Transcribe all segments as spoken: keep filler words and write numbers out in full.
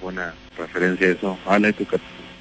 buena referencia a eso. Ale, tu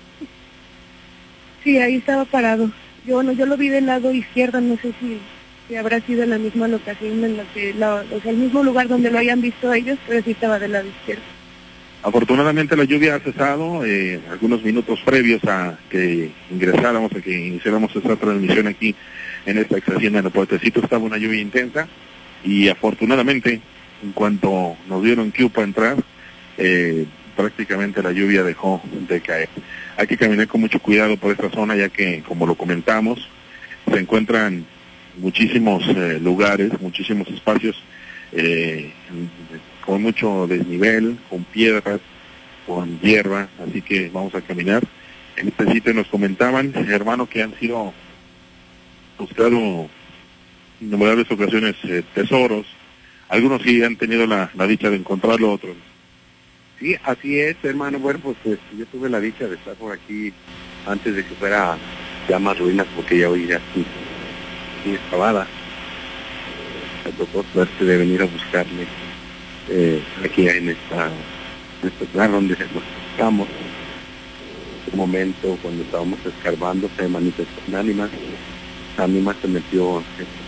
Sí, ahí estaba parado. Yo, bueno, yo lo vi del lado izquierdo, no sé si, si habrá sido en la misma locación, en la que, la, o sea, el mismo lugar donde lo hayan visto ellos, pero sí estaba del lado izquierdo. Afortunadamente la lluvia ha cesado, eh, algunos minutos previos a que ingresáramos, a que iniciáramos esta transmisión aquí en esta ex hacienda en el Puertecito, estaba una lluvia intensa y afortunadamente en cuanto nos dieron cue para entrar, eh, prácticamente la lluvia dejó de caer. Hay que caminar con mucho cuidado por esta zona ya que, como lo comentamos, se encuentran muchísimos eh, lugares, muchísimos espacios eh, con mucho desnivel, con piedras, con hierba, así que vamos a caminar. En este sitio nos comentaban, hermano, que han sido buscado innumerables ocasiones eh, tesoros. Algunos sí han tenido la, la dicha de encontrarlo, otros. Sí, así es, hermano. Bueno, pues, pues yo tuve la dicha de estar por aquí antes de que fuera ya más ruinas, porque ya hoy ya estoy sin excavada. Me tocó suerte de venir a buscarle eh, aquí en esta en este lugar donde nos estamos. En un momento cuando estábamos escarbando se manifestó un ánima. La ánima se metió,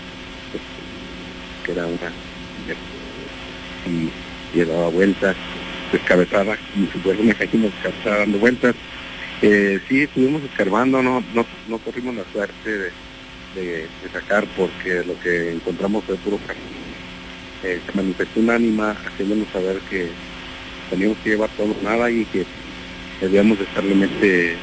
que era una y, y daba vueltas, descabezada, como si fuera una gallina descabezada dando vueltas. Eh, sí, estuvimos escarbando, no, no, no corrimos la suerte de, de, de sacar porque lo que encontramos fue puro cajón. Eh, se manifestó un ánima haciéndonos saber que teníamos que llevar todo o nada y que debíamos de estar realmente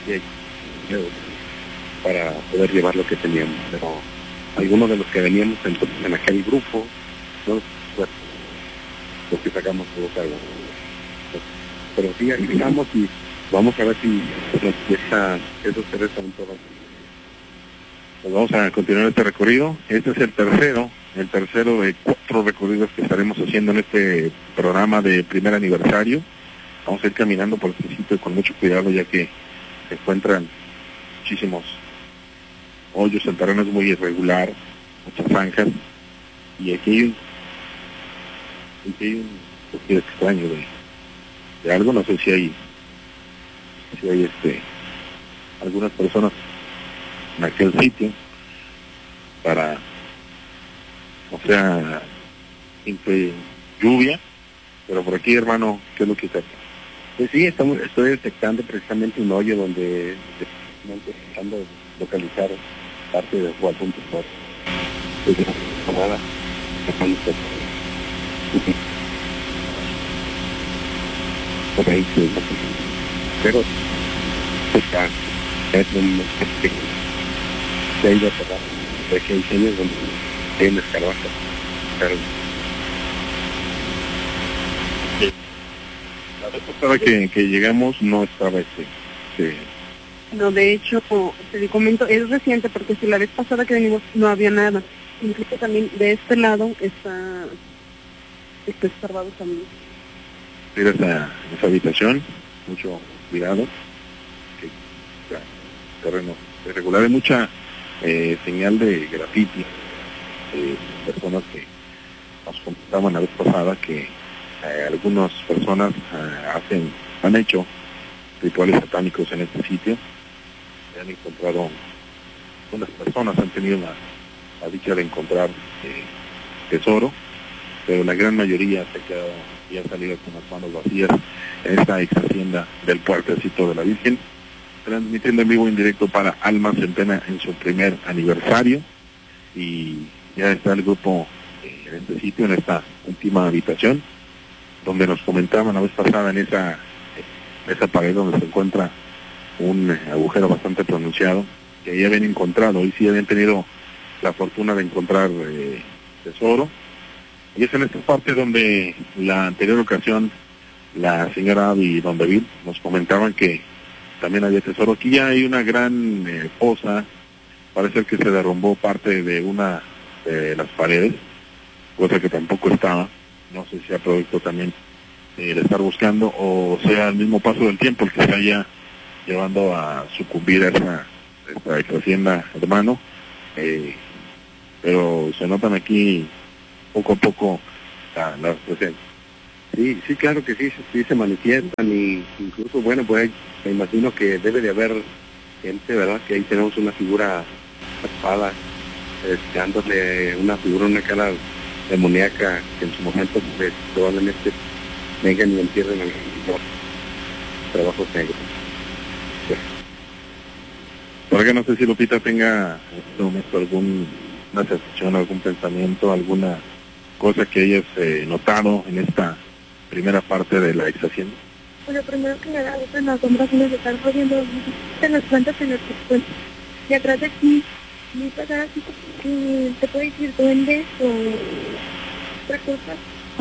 para poder llevar lo que teníamos. Pero algunos de los que veníamos entonces en aquel grupo, no pues, los que sacamos todo cargo. Pero sí, aquí estamos y vamos a ver si esa, esos seres son todos. Pues vamos a continuar este recorrido. Este es el tercero, el tercero de cuatro recorridos que estaremos haciendo en este programa de primer aniversario. Vamos a ir caminando por este sitio con mucho cuidado ya que se encuentran muchísimos hoyos, el terreno es muy irregular, muchas zanjas, y aquí hay un, aquí hay un sentido extraño de, de algo, no sé si hay, si hay este, algunas personas en aquel sitio para, o sea, sin lluvia, pero por aquí, hermano, ¿qué es lo que está? Pues sí, estamos, estoy detectando precisamente un hoyo donde estoy intentando localizar parte del cual punto por nada. Por ahí sí, pero está es un se ha ido a cerrar de que hay años donde hay un escarabajo. La vez pasada que, que llegamos no estaba este, este No, de hecho, te comento, es reciente porque si la vez pasada que venimos no había nada. Incluso también de este lado está, está escarbado también. Ir a esa, esa habitación, mucho cuidado, que ya, terreno irregular, hay mucha eh, señal de graffiti, eh, personas que nos comentaban la vez pasada que eh, algunas personas eh, hacen, han hecho rituales satánicos en este sitio. Se han encontrado, unas personas han tenido la, la dicha de encontrar eh, tesoro, pero la gran mayoría se ha quedado y han salido con las manos vacías en esta ex hacienda del Puertecito de la Virgen, transmitiendo en vivo en directo para Alma Centena en su primer aniversario, y ya está el grupo eh, en este sitio, en esta última habitación, donde nos comentaban la vez pasada en esa, en esa pared donde se encuentra un eh, agujero bastante pronunciado, que ahí habían encontrado, hoy sí habían tenido la fortuna de encontrar eh, tesoro, y es en esta parte donde la anterior ocasión la señora Abby y don David nos comentaban que también había tesoro. Aquí ya hay una gran eh, fosa, parece que se derrumbó parte de una de las paredes, cosa que tampoco estaba, no sé si sea producto también eh, de estar buscando o sea el mismo paso del tiempo el que se haya llevando a sucumbir a esa, esa, esa hacienda, hermano, eh, pero se notan aquí poco a poco la, la presencia. Sí, sí, claro que sí, sí se manifiestan y y incluso, bueno, pues me imagino que debe de haber gente, ¿verdad? Que ahí tenemos una figura tapada, eh, dándole una figura, una cara demoníaca, que en su momento pues, probablemente vengan y entierren al trabajos negros. Sí. Porque no sé si Lupita tenga en este momento alguna sensación, algún pensamiento, alguna cosa que hayas eh, notado en esta primera parte de la ex hacienda. Bueno, primero que nada, en las sombras nos están jodiendo en las plantas en las que y atrás de aquí, muy pegada así que te puede decir duendes o otra cosa.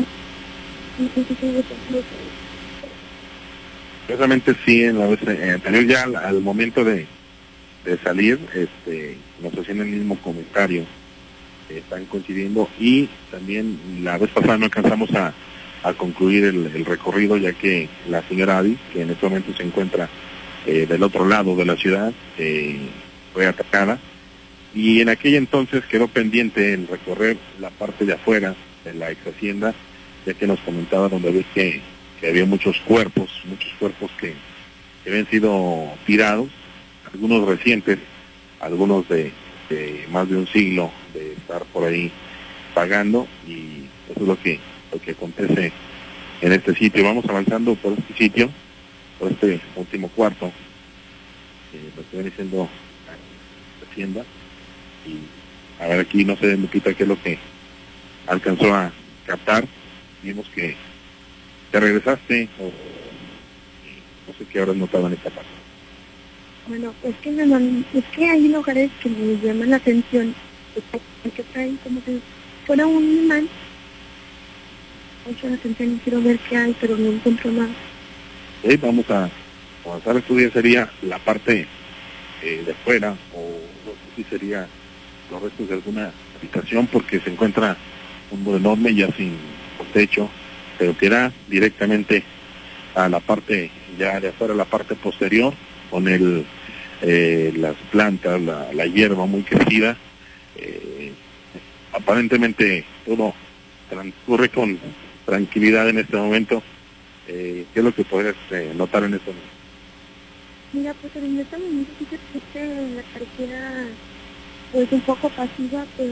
Precisamente sí, en la vez eh, anterior ya al, al momento de, de salir, este, nos hacían el mismo comentario, eh, están coincidiendo, y también la vez pasada no alcanzamos a, a concluir el, el recorrido, ya que la señora Adi, que en este momento se encuentra eh, del otro lado de la ciudad, eh, fue atacada, y en aquel entonces quedó pendiente el recorrer la parte de afuera de la ex hacienda, ya que nos comentaba donde ves que, que había muchos cuerpos, muchos cuerpos que, que habían sido tirados, algunos recientes, algunos de, de más de un siglo de estar por ahí pagando, y eso es lo que, lo que acontece en este sitio. Vamos avanzando por este sitio, por este último cuarto, eh, lo que viene siendo la hacienda, y a ver aquí, no sé, Lupita, qué es lo que alcanzó a captar. Vimos que te regresaste, o no sé qué habrás notado en esta parte. Bueno, es que, me, es que hay lugares que me llaman la atención, que traen como si fuera un imán, mucho la atención y quiero ver qué hay, pero no encuentro nada. Sí, vamos a avanzar. Esto ya sería la parte eh, de fuera, o no sé si sería los restos de alguna habitación, porque se encuentra un muro enorme ya sin techo, pero que da directamente a la parte ya de afuera, la parte posterior, con el eh, las plantas, la, la hierba muy crecida. Eh, aparentemente todo transcurre con tranquilidad en este momento. Eh, ¿Qué es lo que podrías eh, notar en este momento? Mira, pues en este momento sí que existe la carretera, pues un poco pasiva, pero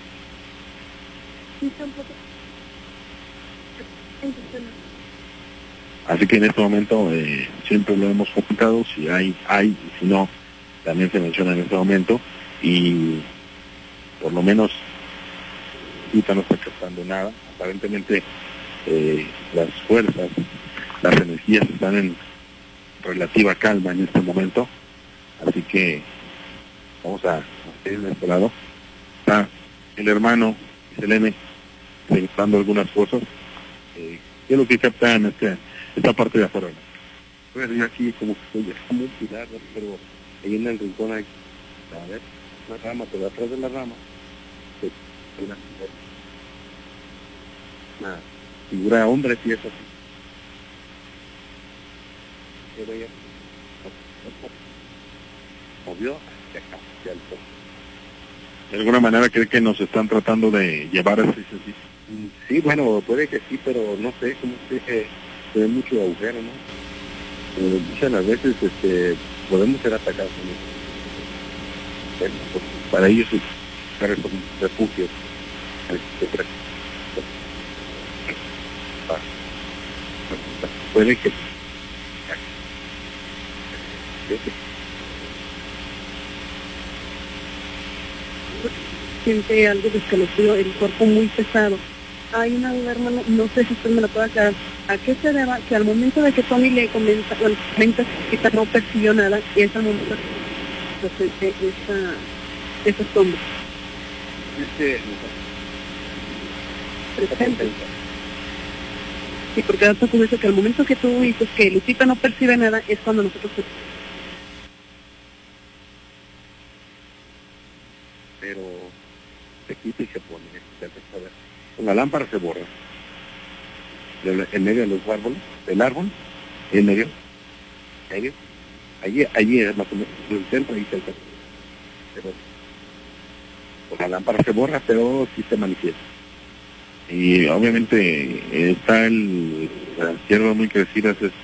sí está un poco... Así que en este momento eh, siempre lo hemos comentado, si hay, hay, y si no, también se menciona en este momento, y por lo menos ahorita no está captando nada. Aparentemente eh, las fuerzas, las energías están en relativa calma en este momento, así que vamos a ir de este lado. Está el hermano Selene preguntando algunas cosas. Eh, ¿Qué es lo que capta en este, esta parte de afuera? Bueno, yo aquí como que estoy muy cuidado, pero ahí en el rincón hay, a ver, una rama, pero atrás de la rama, pues, una, una figura de hombre, sí, es así. Pero ella movió hacia acá, hacia el fondo. ¿De alguna manera cree que nos están tratando de llevar a ese sitio? Sí, bueno, puede que sí, pero no sé, como que se ve mucho agujero, ¿no? Eh, muchas las veces este, podemos ser atacados. ¿No? Bueno, pues, para ellos es un refugio. Puede que siente algo de escalofrío, el cuerpo muy pesado. Hay una duda, hermano, no sé si usted me lo puede aclarar. ¿A qué se deba que al momento de que Tony le comenta, bueno, comenta que no percibió nada, y es al momento de esa, esa sombra? Este, Presente. Sí, porque dato curioso que al momento que tú dices que Lucita no percibe nada, es cuando nosotros... Pero se quita y se pone. Con la lámpara se borra. En medio de los árboles, del árbol, en medio, en medio, allí, allí es más o menos el centro y el centro. Pero con la lámpara se borra, pero sí se manifiesta. Y obviamente está el, las hierbas muy crecidas, es